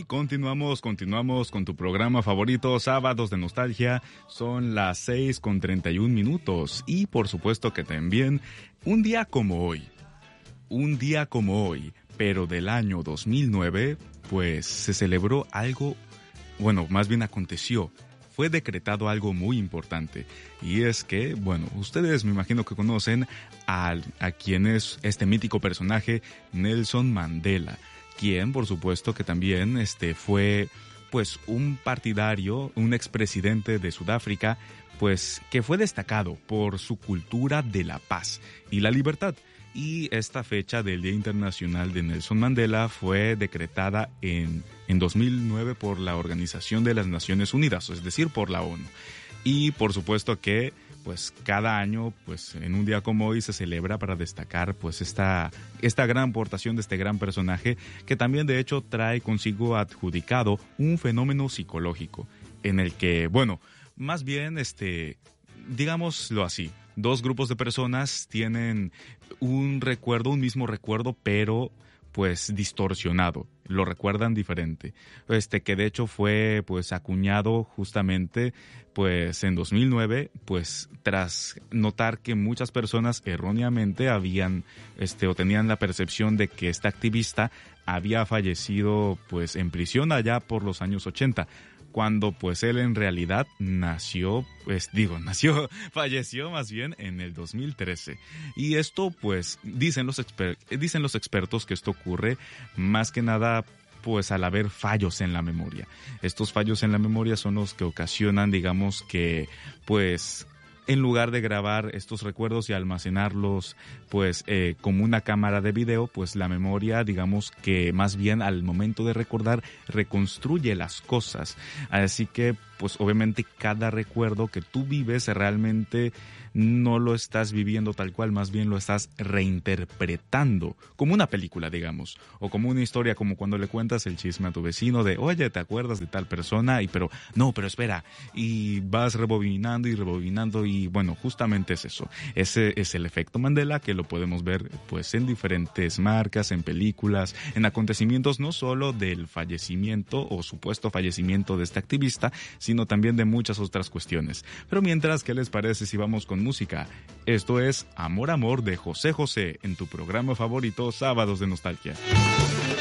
Y continuamos con tu programa favorito, Sábados de Nostalgia. Son las 6:31. Y por supuesto que también un día como hoy, pero del año 2009, pues se celebró algo, bueno, más bien aconteció. Fue decretado algo muy importante, y es que, bueno, ustedes me imagino que conocen a quien es este mítico personaje, Nelson Mandela, quien por supuesto que también fue pues un partidario, un expresidente de Sudáfrica, pues que fue destacado por su cultura de la paz y la libertad. Y esta fecha del Día Internacional de Nelson Mandela fue decretada en 2009 por la Organización de las Naciones Unidas, es decir, por la ONU. Y por supuesto que pues cada año, pues en un día como hoy se celebra para destacar pues esta gran aportación de este gran personaje, que también de hecho trae consigo adjudicado un fenómeno psicológico en el que, bueno, más bien digámoslo así, dos grupos de personas tienen un mismo recuerdo, pero pues distorsionado, lo recuerdan diferente. Que de hecho fue pues acuñado justamente pues en 2009, pues tras notar que muchas personas erróneamente habían o tenían la percepción de que este activista había fallecido pues en prisión allá por los años 80. Cuando pues él en realidad falleció más bien en el 2013. Y esto pues dicen los expertos que esto ocurre más que nada pues al haber fallos en la memoria. Estos fallos en la memoria son los que ocasionan, digamos que pues en lugar de grabar estos recuerdos y almacenarlos pues como una cámara de video, pues la memoria, digamos que más bien al momento de recordar reconstruye las cosas. Así que pues obviamente cada recuerdo que tú vives realmente no lo estás viviendo tal cual, más bien lo estás reinterpretando, como una película, digamos, o como una historia, como cuando le cuentas el chisme a tu vecino de, oye, ¿te acuerdas de tal persona? Pero espera, y vas rebobinando y bueno, justamente es eso. Ese es el efecto Mandela, que lo podemos ver pues en diferentes marcas, en películas, en acontecimientos no solo del fallecimiento o supuesto fallecimiento de este activista, sino también de muchas otras cuestiones. Pero mientras, ¿qué les parece si vamos con música? Esto es Amor Amor de José José en tu programa favorito, Sábados de Nostalgia.